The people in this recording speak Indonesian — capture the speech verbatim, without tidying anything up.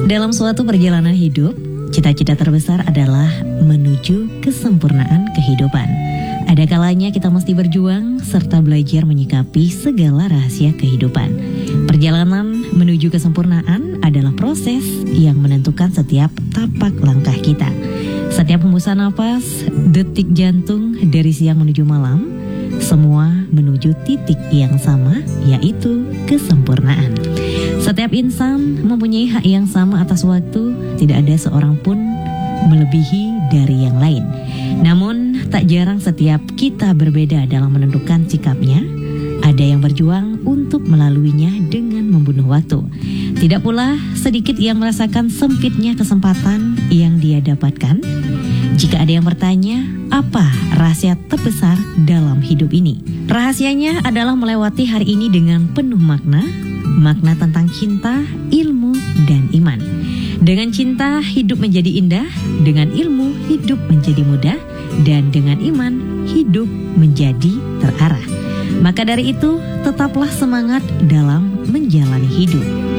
Dalam suatu perjalanan hidup, cita-cita terbesar adalah menuju kesempurnaan kehidupan. Ada kalanya kita mesti berjuang serta belajar menyikapi segala rahasia kehidupan. Perjalanan menuju kesempurnaan adalah proses yang menentukan setiap tapak langkah kita. Setiap hembusan napas, detik jantung dari siang menuju malam, semua menuju titik yang sama, yaitu kesempurnaan. Setiap insan mempunyai hak yang sama atas waktu, tidak ada seorang pun melebihi dari yang lain. Namun, tak jarang setiap kita berbeda dalam menentukan sikapnya. Ada yang berjuang untuk melaluinya dengan membunuh waktu. Tidak pula sedikit yang merasakan sempitnya kesempatan yang dia dapatkan. Jika ada yang bertanya, apa rahasia terbesar dalam hidup ini? Rahasianya adalah melewati hari ini dengan penuh makna, makna tentang cinta, ilmu, dan iman. Dengan cinta, hidup menjadi indah, dengan ilmu, hidup menjadi mudah, dan dengan iman, hidup menjadi terarah. Maka dari itu, tetaplah semangat dalam menjalani hidup.